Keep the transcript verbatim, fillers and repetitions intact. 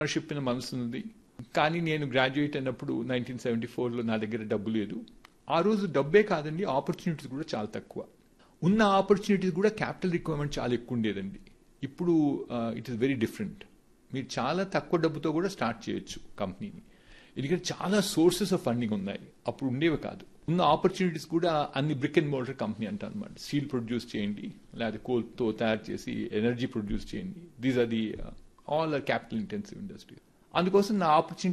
Ship మనసు ఉంది. కానీ నేను గ్రాడ్యుయేట్ అయినప్పుడు నైన్టీన్ సెవెంటీ ఫోర్లో నా దగ్గర డబ్బు లేదు. ఆ రోజు డబ్బే కాదండి, ఆపర్చునిటీస్ కూడా చాలా తక్కువ. ఉన్న ఆపర్చునిటీస్ కూడా క్యాపిటల్ రిక్వైర్మెంట్ చాలా ఎక్కువ ఉండేదండి. ఇప్పుడు ఇట్ ఈస్ వెరీ డిఫరెంట్. మీరు చాలా తక్కువ డబ్బుతో కూడా స్టార్ట్ చేయొచ్చు కంపెనీని, ఎందుకంటే చాలా సోర్సెస్ ఆఫ్ ఫండింగ్ ఉన్నాయి. అప్పుడు ఉండేవి కాదు. ఉన్న ఆపర్చునిటీస్ కూడా అన్ని బ్రిక్ అండ్ మోర్టర్ కంపెనీ అంటారు అనమాట. స్టీల్ ప్రొడ్యూస్ చేయండి, లేకపోతే కోల్తో తయారు చేసి ఎనర్జీ ప్రొడ్యూస్ చేయండి. These are the all are capital intensive industry. అందుకోసం నా ఆపర్చునిటీ